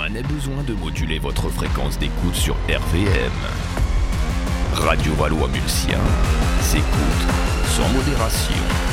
n'a besoin de moduler votre fréquence d'écoute sur RVM. Radio Valois-Mulsien s'écoute sans modération.